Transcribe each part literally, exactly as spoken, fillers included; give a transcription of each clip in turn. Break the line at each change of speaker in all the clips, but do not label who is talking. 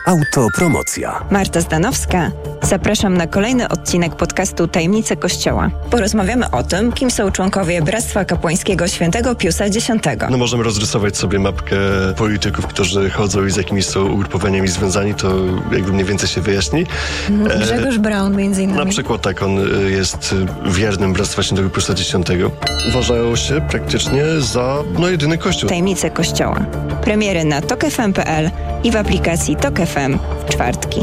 Autopromocja.
Marta Zdanowska. Zapraszam na kolejny odcinek podcastu Tajemnice Kościoła. Porozmawiamy o tym, kim są członkowie Bractwa Kapłańskiego Świętego Piusa X.
No możemy rozrysować sobie mapkę polityków, którzy chodzą i z jakimiś są ugrupowaniami związani, to jakby mniej więcej się wyjaśni.
Mhm. Grzegorz Braun między innymi.
Na przykład tak, on jest wiernym Bractwa Świętego Piusa X. Uważają się praktycznie za no, jedyny kościół.
Tajemnice Kościoła. Premiery na tok f m kropka p l i w aplikacji Tok F M w czwartki.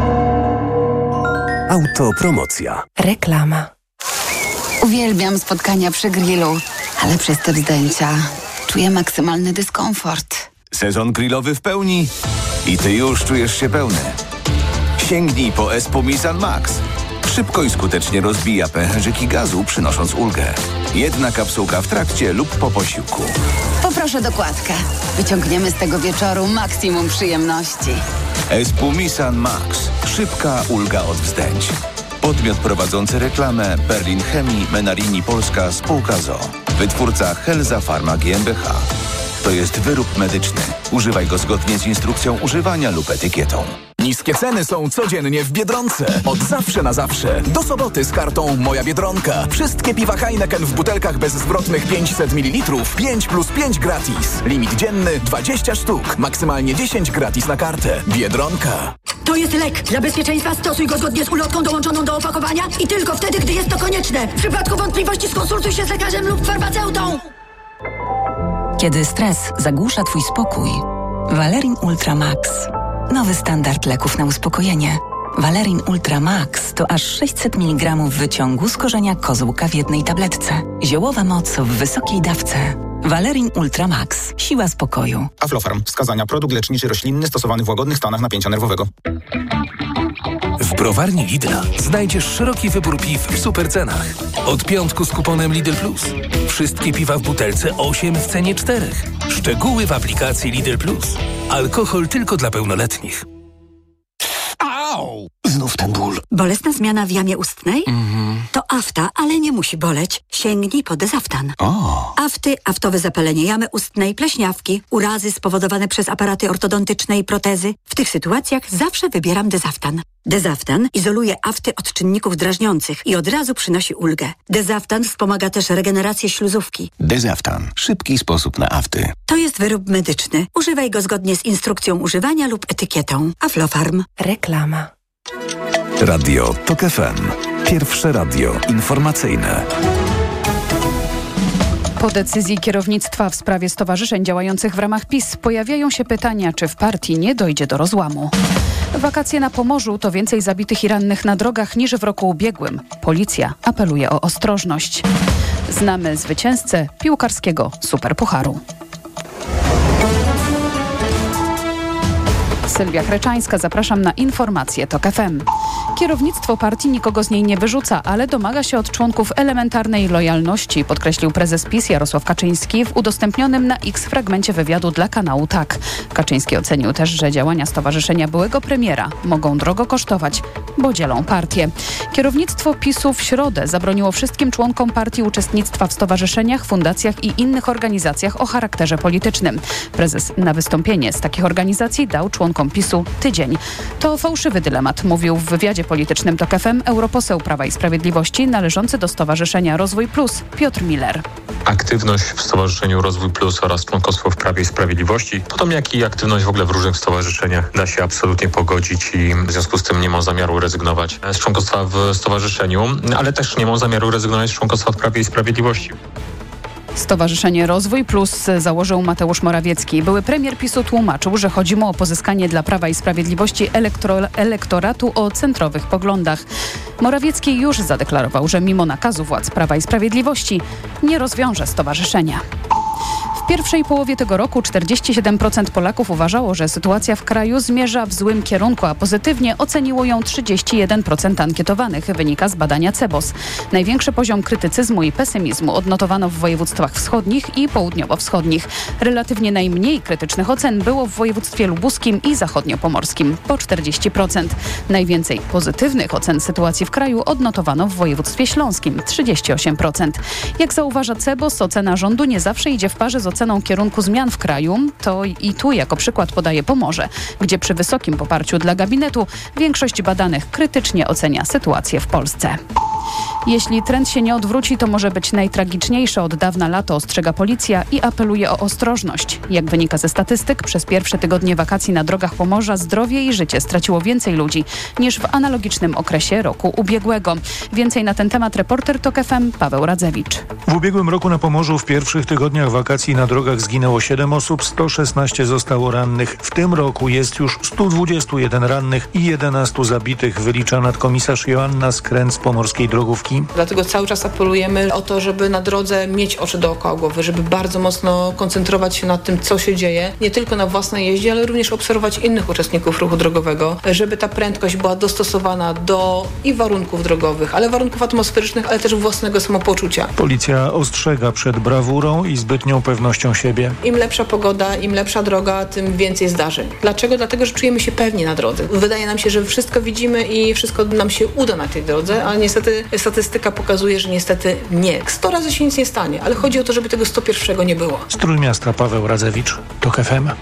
Autopromocja.
Reklama.
Uwielbiam spotkania przy grillu, ale przez te zdjęcia czuję maksymalny dyskomfort.
Sezon grillowy w pełni i ty już czujesz się pełny. Sięgnij po Espumisan Max. Szybko i skutecznie rozbija pęcherzyki gazu, przynosząc ulgę. Jedna kapsułka w trakcie lub po posiłku.
Poproszę dokładkę. Wyciągniemy z tego wieczoru maksimum przyjemności.
Espumisan Max. Szybka ulga od wzdęć. Podmiot prowadzący reklamę Berlin Chemii Menarini Polska Spółka z o o. Wytwórca Helza Pharma G m b H. To jest wyrób medyczny. Używaj go zgodnie z instrukcją używania lub etykietą.
Niskie ceny są codziennie w Biedronce. Od zawsze na zawsze. Do soboty z kartą Moja Biedronka. Wszystkie piwa Heineken w butelkach bezzwrotnych pięćset mililitrów. pięć plus pięć gratis. Limit dzienny dwadzieścia sztuk. Maksymalnie dziesięć gratis na kartę. Biedronka.
To jest lek. Dla bezpieczeństwa stosuj go zgodnie z ulotką dołączoną do opakowania i tylko wtedy, gdy jest to konieczne. W przypadku wątpliwości skonsultuj się z lekarzem lub farmaceutą.
Kiedy stres zagłusza twój spokój, Valerin Ultra Max. Nowy standard leków na uspokojenie. Valerin Ultra Max to aż sześćset miligramów wyciągu z korzenia kozłka w jednej tabletce. Ziołowa moc w wysokiej dawce. Valerin Ultra Max. Siła spokoju.
Aflofarm. Wskazania. Produkt leczniczy roślinny stosowany w łagodnych stanach napięcia nerwowego.
W browarni Lidla znajdziesz szeroki wybór piw w supercenach. Od piątku z kuponem Lidl Plus. Wszystkie piwa w butelce osiem w cenie czterech. Szczegóły w aplikacji Lidl Plus. Alkohol tylko dla pełnoletnich.
Au! Znów ten ból.
Bolesna zmiana w jamie ustnej?
Mm-hmm.
To afta, ale nie musi boleć. Sięgnij po Dezaftan.
O.
Afty, aftowe zapalenie jamy ustnej, pleśniawki, urazy spowodowane przez aparaty ortodontyczne i protezy. W tych sytuacjach zawsze wybieram Dezaftan. Dezaftan izoluje afty od czynników drażniących i od razu przynosi ulgę. Dezaftan wspomaga też regenerację śluzówki.
Dezaftan. Szybki sposób na afty.
To jest wyrób medyczny. Używaj go zgodnie z instrukcją używania lub etykietą. Aflofarm.
Reklama.
Radio Tok F M. Pierwsze radio informacyjne.
Po decyzji kierownictwa w sprawie stowarzyszeń działających w ramach PiS pojawiają się pytania, czy w partii nie dojdzie do rozłamu. Wakacje na Pomorzu to więcej zabitych i rannych na drogach niż w roku ubiegłym. Policja apeluje o ostrożność. Znamy zwycięzcę piłkarskiego Superpucharu. Sylwia Chreczańska, zapraszam na informacje Tok F M. Kierownictwo partii nikogo z niej nie wyrzuca, ale domaga się od członków elementarnej lojalności, podkreślił prezes PiS Jarosław Kaczyński w udostępnionym na X fragmencie wywiadu dla kanału Tak. Kaczyński ocenił też, że działania stowarzyszenia byłego premiera mogą drogo kosztować, bo dzielą partię. Kierownictwo PiSu w środę zabroniło wszystkim członkom partii uczestnictwa w stowarzyszeniach, fundacjach i innych organizacjach o charakterze politycznym. Prezes na wystąpienie z takich organizacji dał członkom PiSu tydzień. To fałszywy dylemat, mówił w wywiadzie politycznym Tok F M europoseł Prawa i Sprawiedliwości należący do Stowarzyszenia Rozwój Plus Piotr Miller.
Aktywność w Stowarzyszeniu Rozwój Plus oraz członkostwo w Prawie i Sprawiedliwości, potom jak i aktywność w ogóle w różnych stowarzyszeniach da się absolutnie pogodzić i w związku z tym nie mam zamiaru rezygnować z członkostwa w stowarzyszeniu, ale też nie mam zamiaru rezygnować z członkostwa w Prawie i Sprawiedliwości.
Stowarzyszenie Rozwój Plus założył Mateusz Morawiecki. Były premier PiSu tłumaczył, że chodzi mu o pozyskanie dla Prawa i Sprawiedliwości elektro- elektoratu o centrowych poglądach. Morawiecki już zadeklarował, że mimo nakazu władz Prawa i Sprawiedliwości nie rozwiąże stowarzyszenia. W pierwszej połowie tego roku czterdzieści siedem procent Polaków uważało, że sytuacja w kraju zmierza w złym kierunku, a pozytywnie oceniło ją trzydzieści jeden procent ankietowanych, wynika z badania Cebos. Największy poziom krytycyzmu i pesymizmu odnotowano w województwach wschodnich i południowo-wschodnich. Relatywnie najmniej krytycznych ocen było w województwie lubuskim i zachodniopomorskim, po czterdzieści procent. Najwięcej pozytywnych ocen sytuacji w kraju odnotowano w województwie śląskim, trzydzieści osiem procent. Jak zauważa Cebos, ocena rządu nie zawsze idzie w parze z oceną oceną kierunku zmian w kraju, to i tu jako przykład podaje Pomorze, gdzie przy wysokim poparciu dla gabinetu większość badanych krytycznie ocenia sytuację w Polsce. Jeśli trend się nie odwróci, to może być najtragiczniejsze od dawna lato, ostrzega policja i apeluje o ostrożność. Jak wynika ze statystyk, przez pierwsze tygodnie wakacji na drogach Pomorza zdrowie i życie straciło więcej ludzi niż w analogicznym okresie roku ubiegłego. Więcej na ten temat reporter TOK F M Paweł Radzewicz.
W ubiegłym roku na Pomorzu w pierwszych tygodniach wakacji na drogach zginęło siedem osób, sto szesnaście zostało rannych. W tym roku jest już sto dwadzieścia jeden rannych i jedenastu zabitych, wylicza nadkomisarz Joanna Skręt z pomorskiej drogówki.
Dlatego cały czas apelujemy o to, żeby na drodze mieć oczy dookoła głowy, żeby bardzo mocno koncentrować się nad tym, co się dzieje, nie tylko na własnej jeździe, ale również obserwować innych uczestników ruchu drogowego, żeby ta prędkość była dostosowana do i warunków drogowych, ale warunków atmosferycznych, ale też własnego samopoczucia.
Policja ostrzega przed brawurą i zbytnią pewnością siebie.
Im lepsza pogoda, im lepsza droga, tym więcej zdarzeń. Dlaczego? Dlatego, że czujemy się pewnie na drodze. Wydaje nam się, że wszystko widzimy i wszystko nam się uda na tej drodze, ale niestety statystyka pokazuje, że niestety nie. sto razy się nic nie stanie, ale chodzi o to, żeby tego sto pierwszego nie było.
Z Trójmiasta Paweł Radzewicz, TOK F M.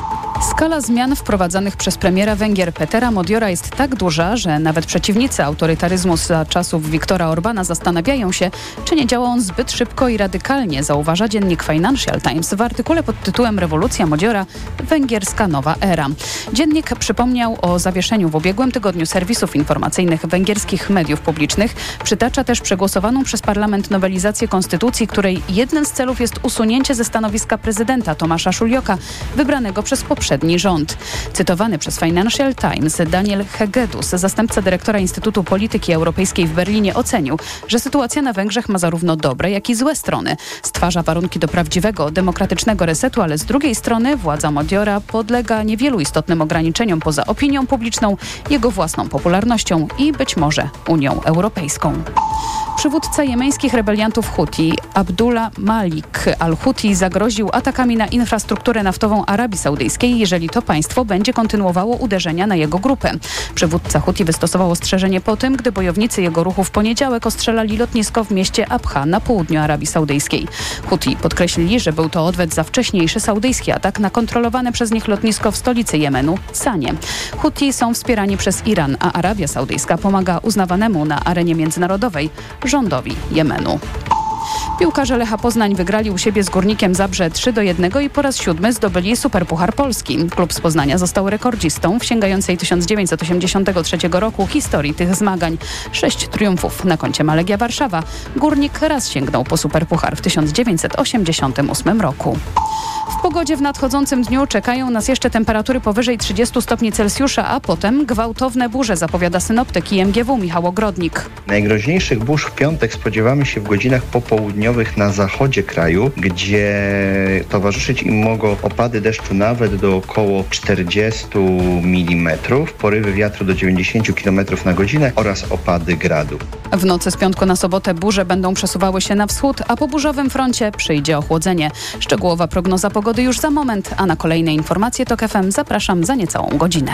Skala zmian wprowadzanych przez premiera Węgier Petera Modiora jest tak duża, że nawet przeciwnicy autorytaryzmu za czasów Viktora Orbana zastanawiają się, czy nie działa on zbyt szybko i radykalnie, zauważa dziennik Financial Times w artykule pod tytułem Rewolucja Modiora – Węgierska nowa era. Dziennik przypomniał o zawieszeniu w ubiegłym tygodniu serwisów informacyjnych węgierskich mediów publicznych. Przytacza też przegłosowaną przez parlament nowelizację konstytucji, której jednym z celów jest usunięcie ze stanowiska prezydenta Tomasza Szuljoka, wybranego przez poprzedni rząd. Cytowany przez Financial Times Daniel Hegedus, zastępca dyrektora Instytutu Polityki Europejskiej w Berlinie, ocenił, że sytuacja na Węgrzech ma zarówno dobre, jak i złe strony. Stwarza warunki do prawdziwego, demokratycznego resetu, ale z drugiej strony władza Modiora podlega niewielu istotnym ograniczeniom poza opinią publiczną, jego własną popularnością i być może Unią Europejską. Przywódca jemeńskich rebeliantów Huti Abdullah Malik al-Huti zagroził atakami na infrastrukturę naftową Arabii Saudyjskiej, jeżeli to państwo będzie kontynuowało uderzenia na jego grupę. Przywódca Huti wystosował ostrzeżenie po tym, gdy bojownicy jego ruchu w poniedziałek ostrzelali lotnisko w mieście Abha na południu Arabii Saudyjskiej. Huti podkreślili, że był to odwet za wcześniejszy saudyjski atak na kontrolowane przez nich lotnisko w stolicy Jemenu, Sanie. Huti są wspierani przez Iran, a Arabia Saudyjska pomaga uznawanemu na arenie międzynarodowej rządowi Jemenu. Piłkarze Lecha Poznań wygrali u siebie z Górnikiem Zabrze trzy do jednego i po raz siódmy zdobyli Superpuchar Polski. Klub z Poznania został rekordzistą w sięgającej tysiąc dziewięćset osiemdziesiątego trzeciego roku historii tych zmagań. Sześć triumfów na koncie ma Legia Warszawa. Górnik raz sięgnął po Superpuchar w tysiąc dziewięćset osiemdziesiątym ósmym roku. W pogodzie w nadchodzącym dniu czekają nas jeszcze temperatury powyżej trzydziestu stopni Celsjusza, a potem gwałtowne burze, zapowiada synoptyk I M G W Michał Ogrodnik.
Najgroźniejszych burz w piątek spodziewamy się w godzinach popołudniowych na zachodzie kraju, gdzie towarzyszyć im mogą opady deszczu nawet do około czterdziestu milimetrów, porywy wiatru do dziewięćdziesięciu kilometrów na godzinę oraz opady gradu.
W nocy z piątku na sobotę burze będą przesuwały się na wschód, a po burzowym froncie przyjdzie ochłodzenie. Szczegółowa prognoza pogody już za moment, a na kolejne informacje TOK F M zapraszam za niecałą godzinę.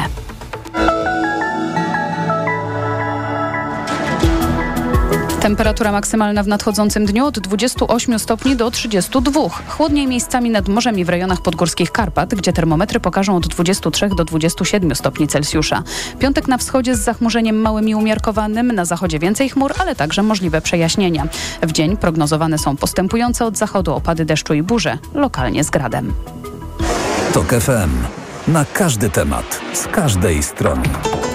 Temperatura maksymalna w nadchodzącym dniu od dwudziestu ośmiu stopni do trzydziestu dwóch. Chłodniej miejscami nad morzem i w rejonach podgórskich Karpat, gdzie termometry pokażą od dwudziestu trzech do dwudziestu siedmiu stopni Celsjusza. Piątek na wschodzie z zachmurzeniem małym i umiarkowanym, na zachodzie więcej chmur, ale także możliwe przejaśnienia. W dzień prognozowane są postępujące od zachodu opady deszczu i burze, lokalnie z gradem.
TOK F M. Na każdy temat, z każdej strony.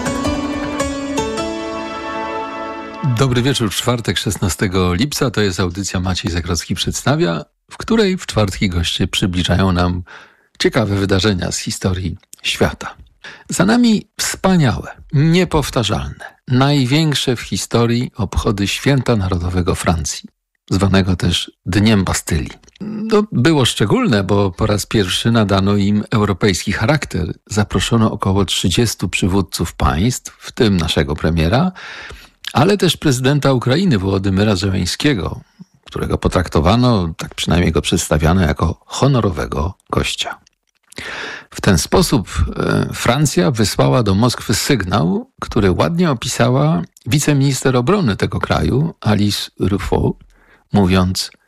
Dobry wieczór, czwartek, szesnastego lipca, to jest audycja Maciej Zagrodzki przedstawia, w której w czwartki goście przybliżają nam ciekawe wydarzenia z historii świata. Za nami wspaniałe, niepowtarzalne, największe w historii obchody Święta Narodowego Francji, zwanego też Dniem Bastylii. No, było szczególne, bo po raz pierwszy nadano im europejski charakter. Zaproszono około trzydziestu przywódców państw, w tym naszego premiera, ale też prezydenta Ukrainy Wołodymyra Zełeńskiego, którego potraktowano, tak przynajmniej go przedstawiano, jako honorowego gościa. W ten sposób e, Francja wysłała do Moskwy sygnał, który ładnie opisała wiceminister obrony tego kraju, Alice Ruffo, mówiąc: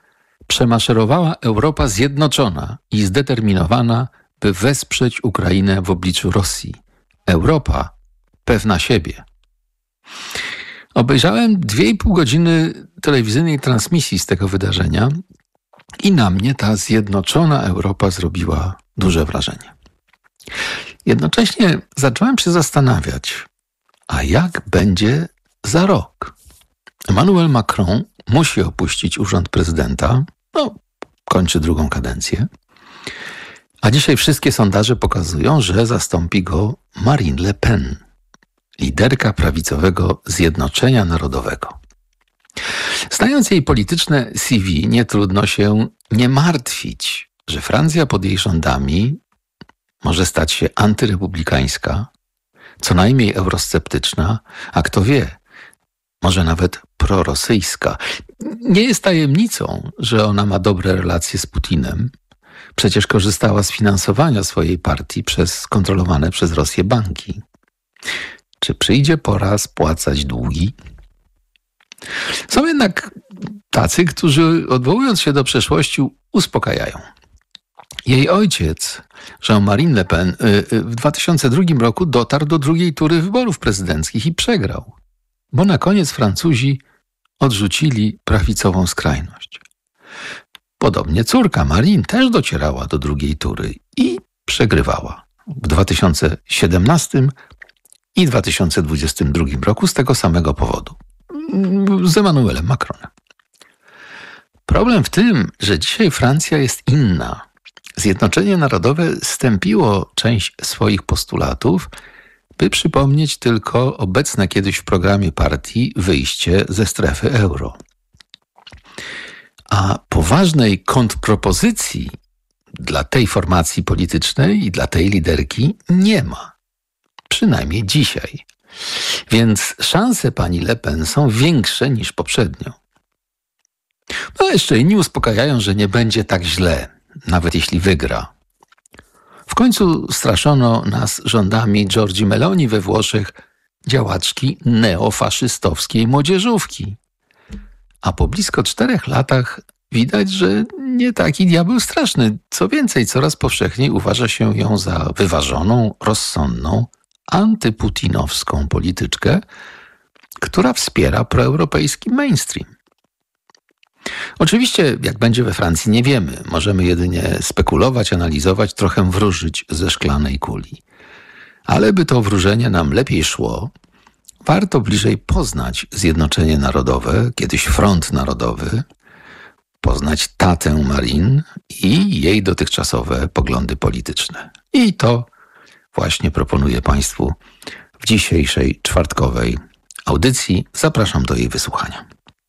przemaszerowała Europa zjednoczona i zdeterminowana, by wesprzeć Ukrainę w obliczu Rosji. Europa pewna siebie. Obejrzałem dwie i pół godziny telewizyjnej transmisji z tego wydarzenia i na mnie ta zjednoczona Europa zrobiła duże wrażenie. Jednocześnie zacząłem się zastanawiać, a jak będzie za rok? Emmanuel Macron musi opuścić urząd prezydenta, no, kończy drugą kadencję, a dzisiaj wszystkie sondaże pokazują, że zastąpi go Marine Le Pen, liderka prawicowego Zjednoczenia Narodowego. Znając jej polityczne C V, nie trudno się nie martwić, że Francja pod jej rządami może stać się antyrepublikańska, co najmniej eurosceptyczna, a kto wie, może nawet prorosyjska. Nie jest tajemnicą, że ona ma dobre relacje z Putinem. Przecież korzystała z finansowania swojej partii przez kontrolowane przez Rosję banki. Czy przyjdzie pora spłacać długi? Są jednak tacy, którzy odwołując się do przeszłości uspokajają. Jej ojciec, Jean-Marie Le Pen, w dwa tysiące drugim roku dotarł do drugiej tury wyborów prezydenckich i przegrał, bo na koniec Francuzi odrzucili prawicową skrajność. Podobnie córka Marine też docierała do drugiej tury i przegrywała w dwa tysiące siedemnastym i dwa tysiące dwudziestym drugim roku z tego samego powodu. Z Emmanuelem Macronem. Problem w tym, że dzisiaj Francja jest inna. Zjednoczenie Narodowe stępiło część swoich postulatów, by przypomnieć tylko obecne kiedyś w programie partii wyjście ze strefy euro. A poważnej kontrpropozycji dla tej formacji politycznej i dla tej liderki nie ma. Przynajmniej dzisiaj. Więc szanse pani Le Pen są większe niż poprzednio. No jeszcze inni uspokajają, że nie będzie tak źle, nawet jeśli wygra. W końcu straszono nas rządami Giorgi Meloni we Włoszech, działaczki neofaszystowskiej młodzieżówki. A po blisko czterech latach widać, że nie taki diabeł straszny. Co więcej, coraz powszechniej uważa się ją za wyważoną, rozsądną, antyputinowską polityczkę, która wspiera proeuropejski mainstream. Oczywiście, jak będzie we Francji, nie wiemy. Możemy jedynie spekulować, analizować, trochę wróżyć ze szklanej kuli. Ale by to wróżenie nam lepiej szło, warto bliżej poznać Zjednoczenie Narodowe, kiedyś Front Narodowy, poznać tatę Marine i jej dotychczasowe poglądy polityczne. I to właśnie proponuję Państwu w dzisiejszej czwartkowej audycji. Zapraszam do jej wysłuchania.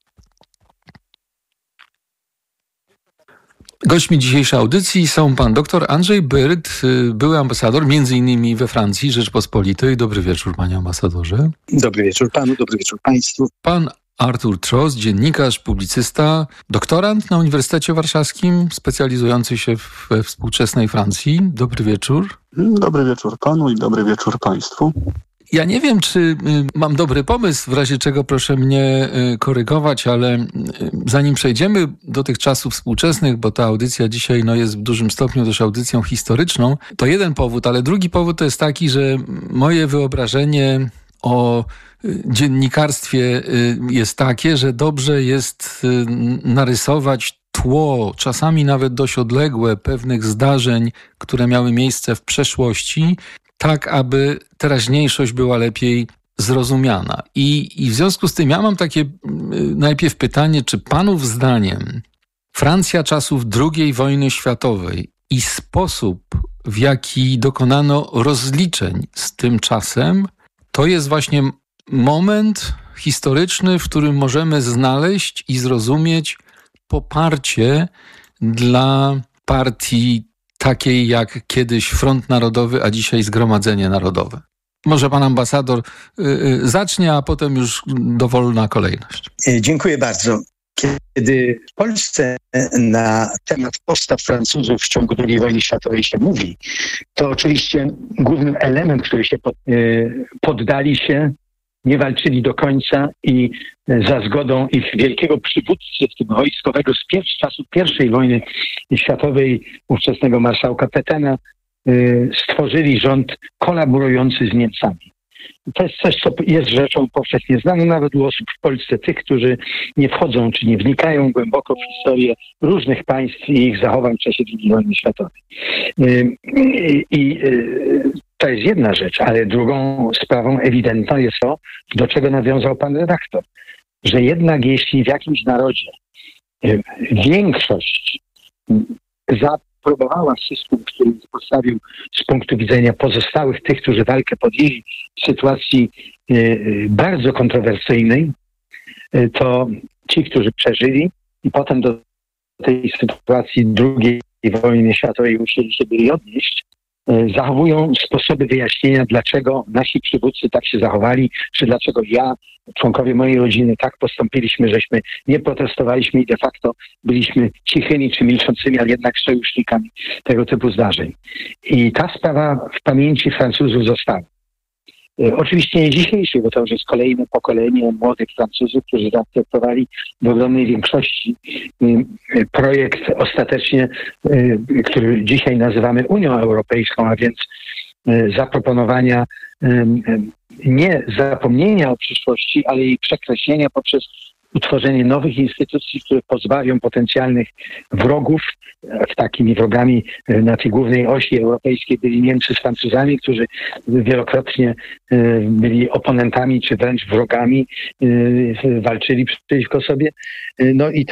Gośćmi dzisiejszej audycji są pan dr Andrzej Byrd, były ambasador między innymi we Francji Rzeczpospolitej. Dobry wieczór, panie ambasadorze.
Dobry wieczór panu, dobry wieczór państwu.
Pan Artur Trost, dziennikarz, publicysta, doktorant na Uniwersytecie Warszawskim, specjalizujący się we współczesnej Francji. Dobry wieczór.
Dobry wieczór panu i dobry wieczór państwu.
Ja nie wiem, czy mam dobry pomysł, w razie czego proszę mnie korygować, ale zanim przejdziemy do tych czasów współczesnych, bo ta audycja dzisiaj no, jest w dużym stopniu też audycją historyczną, to jeden powód, ale drugi powód to jest taki, że moje wyobrażenie o dziennikarstwie jest takie, że dobrze jest narysować tło, czasami nawet dość odległe pewnych zdarzeń, które miały miejsce w przeszłości, tak aby teraźniejszość była lepiej zrozumiana. I, I w związku z tym ja mam takie najpierw pytanie, czy panów zdaniem Francja czasów drugiej wojny światowej i sposób, w jaki dokonano rozliczeń z tym czasem, to jest właśnie moment historyczny, w którym możemy znaleźć i zrozumieć poparcie dla partii takiej jak kiedyś Front Narodowy, a dzisiaj Zgromadzenie Narodowe. Może pan ambasador y, y, zacznie, a potem już dowolna kolejność.
Dziękuję bardzo. Kiedy w Polsce na temat postaw Francuzów w ciągu drugiej wojny światowej się mówi, to oczywiście głównym elementem, który się pod, y, poddali się nie walczyli do końca i za zgodą ich wielkiego przywódcy, w tym wojskowego z pier- czasów pierwszej wojny światowej, ówczesnego marszałka Petena, stworzyli rząd kolaborujący z Niemcami. To jest coś, co jest rzeczą powszechnie znaną nawet u osób w Polsce, tych, którzy nie wchodzą czy nie wnikają głęboko w historię różnych państw i ich zachowań w czasie drugiej wojny światowej. I to jest jedna rzecz, ale drugą sprawą ewidentną jest to, do czego nawiązał pan redaktor, że jednak jeśli w jakimś narodzie większość zaaprobowała system, który postawił z punktu widzenia pozostałych tych, którzy walkę podjęli w sytuacji bardzo kontrowersyjnej, to ci, którzy przeżyli i potem do tej sytuacji drugiej wojny światowej musieli się byli odnieść, zachowują sposoby wyjaśnienia, dlaczego nasi przywódcy tak się zachowali, czy dlaczego ja, członkowie mojej rodziny tak postąpiliśmy, żeśmy nie protestowaliśmy i de facto byliśmy cichymi czy milczącymi, ale jednak sojusznikami tego typu zdarzeń. I ta sprawa w pamięci Francuzów została. Oczywiście nie dzisiejszy, bo to już jest kolejne pokolenie młodych Francuzów, którzy zaakceptowali w ogromnej większości projekt ostatecznie, który dzisiaj nazywamy Unią Europejską, a więc zaproponowania nie zapomnienia o przyszłości, ale jej przekreślenia poprzez utworzenie nowych instytucji, które pozbawią potencjalnych wrogów. Takimi wrogami na tej głównej osi europejskiej byli Niemcy z Francuzami, którzy wielokrotnie byli oponentami czy wręcz wrogami, walczyli przeciwko sobie. No i